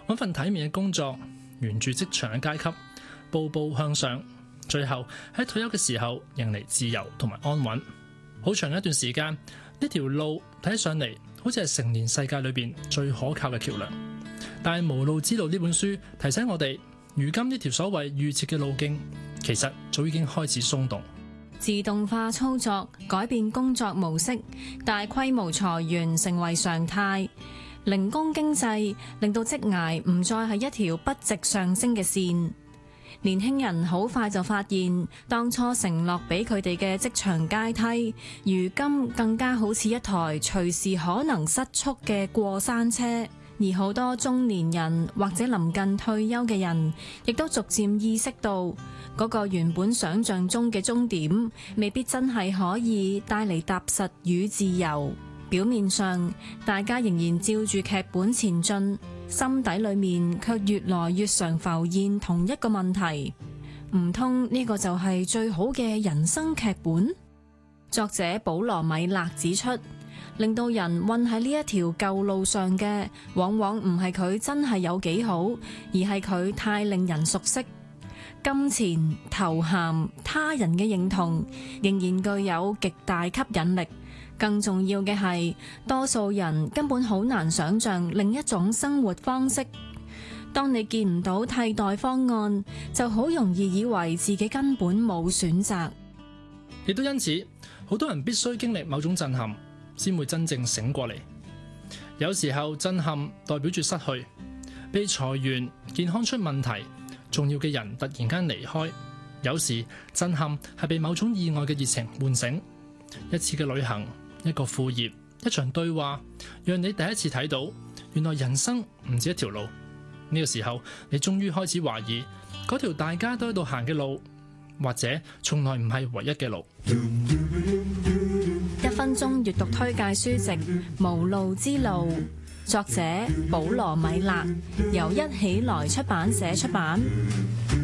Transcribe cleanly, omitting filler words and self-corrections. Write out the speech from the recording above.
揾份體面嘅工作，沿住職場嘅階級步步向上，最後喺退休嘅時候迎嚟自由同埋安穩。好長一段時間，呢條路睇上嚟好似係成年世界裏邊最可靠嘅橋樑。但係《無路之路》呢本書提醒我哋，如今呢條所謂預設嘅路徑，其實早已經開始鬆動。 自動化操作改變工作模式，大規模裁員成為常態，零工經濟令到職涯唔再係一條不直上升嘅線。年輕人好快就發現，當初承諾俾佢哋嘅職場階梯，如今更加好似一台隨時可能失速嘅過山車。而好多中年人或者臨近退休嘅人，亦都逐漸意識到，嗰個原本想象中嘅終點，未必真係可以帶嚟踏實與自由。表面上，大家仍然照住劇本前進，心底裏面卻越來越常浮現同一個問題：唔通呢個就係最好嘅人生劇本？作者保羅米勒指出，令到人困喺呢一條舊路上嘅，往往唔係佢真係有幾好，而係佢太令人熟悉。金錢、頭銜、他人嘅認同，仍然具有極大吸引力。更重要嘅係，多數人根本好難想像另一種生活方式。當你見唔到替代方案，就好容易以為自己根本冇選擇。 亦都因此，好多人必須經歷某種震撼，先會真正醒過嚟。有時候震撼代表住失去，被裁員、健康出問題、重要嘅人突然間離開。有時震撼係被某種意外嘅熱情喚醒，一次嘅旅行，一個副業，一場對話，讓你第一次睇到原來人生唔止一條路。呢個時候，你終於開始懷疑嗰條大家都喺度行嘅路，或者從來唔係唯一嘅路。 1分鐘閱讀推介書籍《無路之路》，作者保羅米勒，由一起來出版社出版。